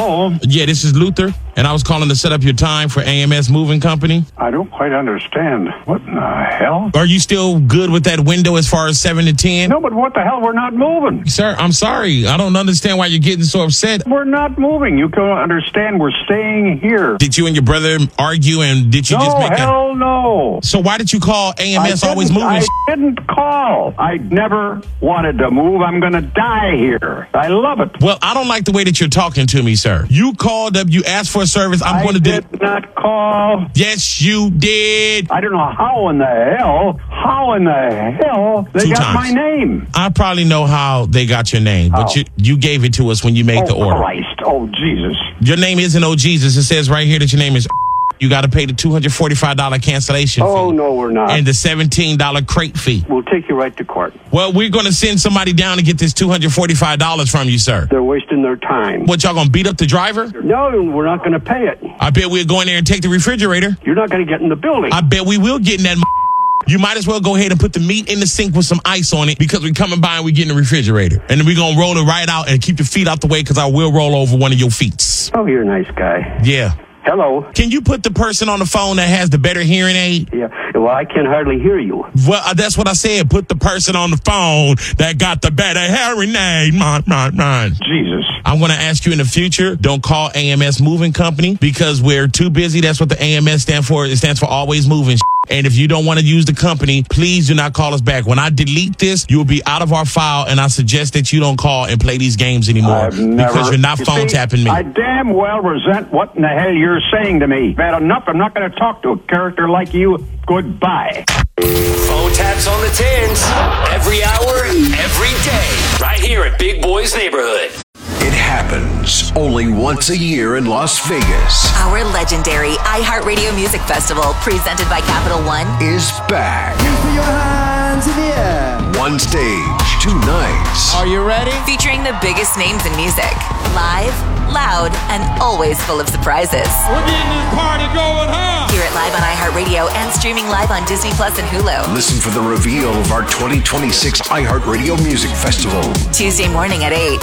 Hello? Yeah, this is Luther, and I was calling to set up your time for AMS Moving Company. I don't quite understand. What in the hell? Are you still good with that window as far as 7 to 10? No, but what the hell? We're not moving. Sir, I'm sorry. I don't understand why you're getting so upset. We're not moving. You can understand we're staying here. Did you and your brother argue, and did you just make hell no. So why did you call AMS Always Moving? I didn't call. I never wanted to move. I'm going to die here. I love it. Well, I don't like the way that you're talking to me, sir. You called up, you asked for a service. I'm going to do. I did not call. Yes, you did. I don't know how in the hell they got my name. I probably know how they got your name, but you gave it to us when you made the order. Christ. Oh, Jesus. Your name isn't Oh Jesus. It says right here that your name is. You got to pay the $245 cancellation fee. Oh, no, we're not. And the $17 crate fee. We'll take you right to court. Well, we're going to send somebody down to get this $245 from you, sir. They're wasting their time. What, y'all going to beat up the driver? No, we're not going to pay it. I bet we'll go in there and take the refrigerator. You're not going to get in the building. I bet we will get in that. You might as well go ahead and put the meat in the sink with some ice on it because we're coming by and we're getting the refrigerator. And then we're going to roll it right out and keep your feet out the way because I will roll over one of your feet. Oh, you're a nice guy. Yeah. Hello. Can you put the person on the phone that has the better hearing aid? Yeah. Well, I can hardly hear you. Well, that's what I said. Put the person on the phone that got the better hearing aid. Jesus. I'm going to ask you in the future, don't call AMS Moving Company because we're too busy. That's what the AMS stands for. It stands for Always Moving. And if you don't want to use the company, please do not call us back. When I delete this, you'll be out of our file, and I suggest that you don't call and play these games anymore because you're not phone tapping me. I damn well resent what in the hell you're saying to me. Bad enough, I'm not going to talk to a character like you. Goodbye. Phone taps on the tins. Every hour, every day. Right here at Big Boy's Neighborhood. It happens only once a year in Las Vegas. Our legendary iHeartRadio Music Festival, presented by Capital One, is back. Put your hands in the air. One stage, 2 nights. Are you ready? featuring the biggest names in music. Live, loud, and always full of surprises. We're getting this party going, huh? Hear it live on iHeartRadio and streaming live on Disney Plus and Hulu. Listen for the reveal of our 2026 iHeartRadio Music Festival. Tuesday morning at 8.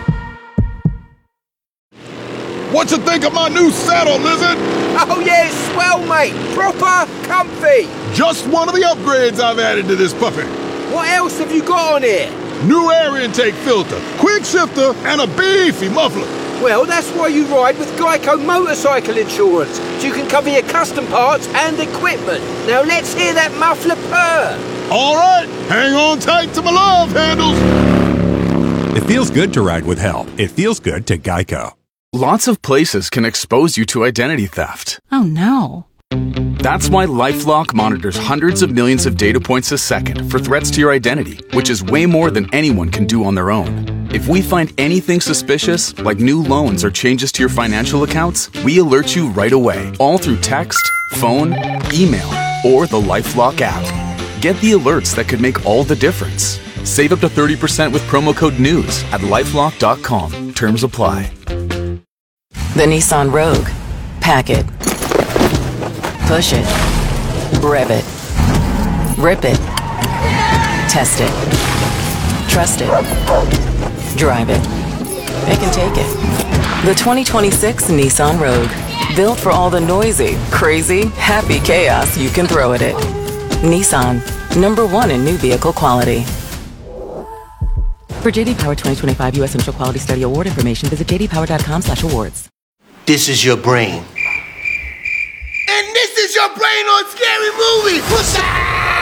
What you think of my new saddle, Lizard? Oh yeah, it's swell, mate. Proper comfy. Just one of the upgrades I've added to this puppy. What else have you got on here? New air intake filter, quick shifter, and a beefy muffler. Well, that's why you ride with Geico Motorcycle Insurance, so you can cover your custom parts and equipment. Now let's hear that muffler purr. All right, hang on tight to my love handles. It feels good to ride with help. It feels good to Geico. Lots of places can expose you to identity theft. Oh, no. That's why LifeLock monitors hundreds of millions of data points a second for threats to your identity, which is way more than anyone can do on their own. If we find anything suspicious, like new loans or changes to your financial accounts, we alert you right away, all through text, phone, email, or the LifeLock app. Get the alerts that could make all the difference. Save up to 30% with promo code NEWS at LifeLock.com. Terms apply. The Nissan Rogue. Pack it. Push it. Rev it. Rip it. Test it. Trust it. Drive it. Pick and take it. The 2026 Nissan Rogue. Built for all the noisy, crazy, happy chaos you can throw at it. Nissan. #1 in new vehicle quality. For J.D. Power 2025 U.S. Initial Quality Study Award information, visit jdpower.com/awards. This is your brain. And this is your brain on Scary Movie. What's up?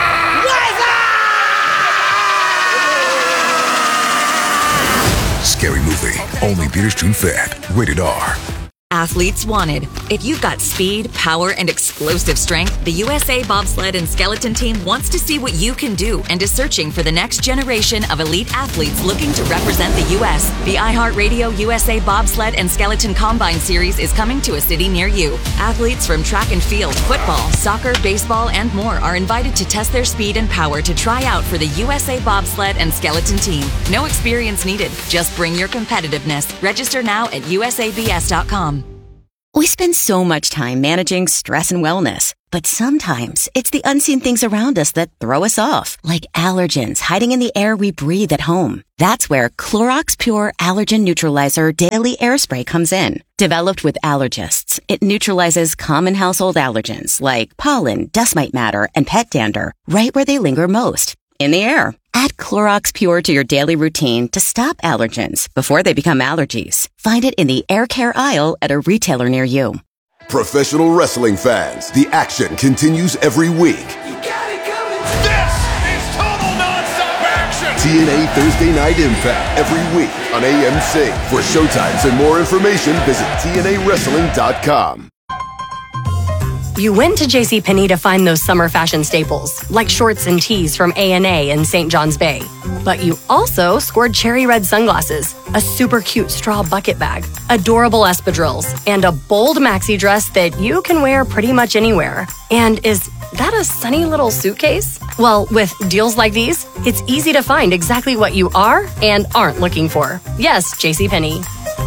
Scary Movie. Only theaters June 5th. Rated R. Athletes wanted. If you've got speed, power, and explosive strength, the USA Bobsled and Skeleton Team wants to see what you can do and is searching for the next generation of elite athletes looking to represent the U.S. The iHeartRadio USA Bobsled and Skeleton Combine Series is coming to a city near you. Athletes from track and field, football, soccer, baseball, and more are invited to test their speed and power to try out for the USA Bobsled and Skeleton Team. No experience needed. Just bring your competitiveness. Register now at usabs.com. We spend so much time managing stress and wellness. But sometimes it's the unseen things around us that throw us off, like allergens hiding in the air we breathe at home. That's where Clorox Pure Allergen Neutralizer Daily Air Spray comes in. Developed with allergists, it neutralizes common household allergens like pollen, dust mite matter, and pet dander right where they linger most, in the air. Add Clorox Pure to your daily routine to stop allergens before they become allergies. Find it in the air care aisle at a retailer near you. Professional wrestling fans, the action continues every week. You got it coming. This is total nonstop action. TNA Thursday Night Impact every week on AMC. For showtimes and more information, visit TNAWrestling.com. You went to JCPenney to find those summer fashion staples, like shorts and tees from A&A and St. John's Bay. But you also scored cherry red sunglasses, a super cute straw bucket bag, adorable espadrilles, and a bold maxi dress that you can wear pretty much anywhere. And is that a sunny little suitcase? Well, with deals like these, it's easy to find exactly what you are and aren't looking for. Yes, JCPenney.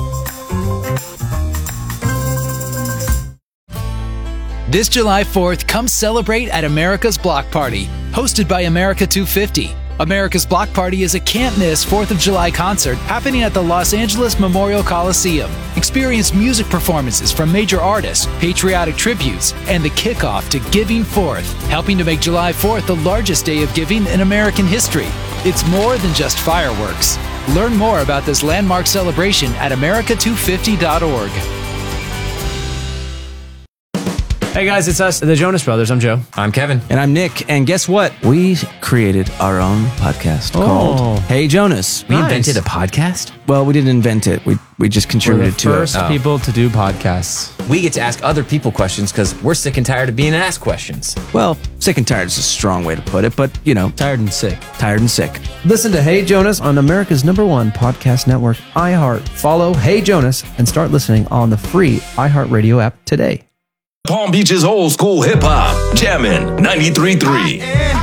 This July 4th, come celebrate at America's Block Party, hosted by America 250. America's Block Party is a can't-miss 4th of July concert happening at the Los Angeles Memorial Coliseum. Experience music performances from major artists, patriotic tributes, and the kickoff to Giving Forth, helping to make July 4th the largest day of giving in American history. It's more than just fireworks. Learn more about this landmark celebration at america250.org. Hey guys, it's us, the Jonas Brothers. I'm Joe. I'm Kevin. And I'm Nick. And guess what? We created our own podcast called Hey Jonas. We invented a podcast? Well, we didn't invent it. We just contributed to it. We're the first people to do podcasts. We get to ask other people questions because we're sick and tired of being asked questions. Well, sick and tired is a strong way to put it, but, you know. Tired and sick. Tired and sick. Listen to Hey Jonas on America's #1 podcast network, iHeart. Follow Hey Jonas and start listening on the free iHeartRadio app today. Palm Beach's old school hip hop, Jammin' 93.3.